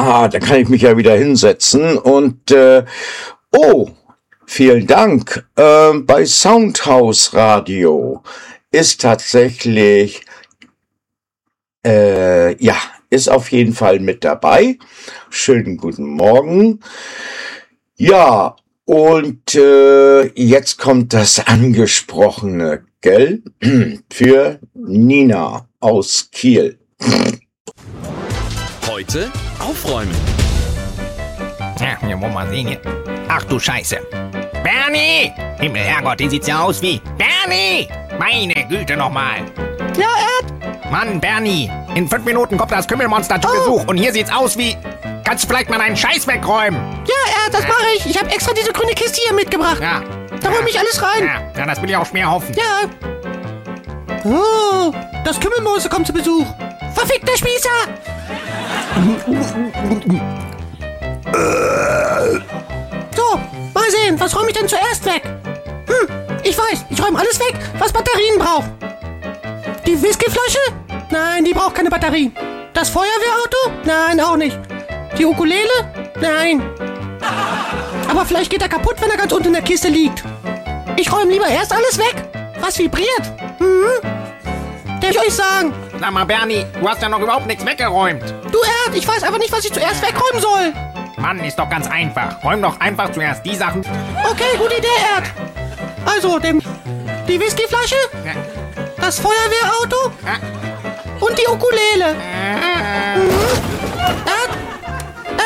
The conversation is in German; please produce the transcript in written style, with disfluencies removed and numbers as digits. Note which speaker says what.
Speaker 1: Da kann ich mich ja wieder hinsetzen und vielen Dank. Bei Soundhouse Radio ist tatsächlich ist auf jeden Fall mit dabei. Schönen guten Morgen. Ja, und jetzt kommt das Angesprochene, gell? Für Nina aus Kiel.
Speaker 2: Heute aufräumen.
Speaker 3: Ja, hier wollen wir mal sehen hier. Ach du Scheiße. Bernie! Himmel, Herrgott, die sieht ja aus wie... Bernie! Meine Güte nochmal.
Speaker 4: Ja, Erd?
Speaker 3: Mann, Bernie, in 5 Minuten kommt das Kümmelmonster zu Besuch und hier sieht's aus wie... Kannst du vielleicht mal deinen Scheiß wegräumen?
Speaker 4: Ja, Erd, das mache ich. Ich habe extra diese grüne Kiste hier mitgebracht.
Speaker 3: Ja.
Speaker 4: Da räume ich alles rein.
Speaker 3: Ja, das will ich auch schwer hoffen.
Speaker 4: Ja. Oh, das Kümmelmonster kommt zu Besuch. Verfickter Spießer! So, mal sehen, was räume ich denn zuerst weg? Ich weiß, ich räume alles weg, was Batterien braucht. Die Whiskyflasche? Nein, die braucht keine Batterien. Das Feuerwehrauto? Nein, auch nicht. Die Ukulele? Nein. Aber vielleicht geht er kaputt, wenn er ganz unten in der Kiste liegt. Ich räume lieber erst alles weg, was vibriert. Darf ich euch sagen?
Speaker 3: Sag mal, Bernie, du hast ja noch überhaupt nichts weggeräumt.
Speaker 4: Du Erd, ich weiß einfach nicht, was ich zuerst wegräumen soll.
Speaker 3: Mann, ist doch ganz einfach. Räum doch einfach zuerst die Sachen...
Speaker 4: Okay, gute Idee, Erd. Also, die Whiskyflasche, das Feuerwehrauto und die Ukulele.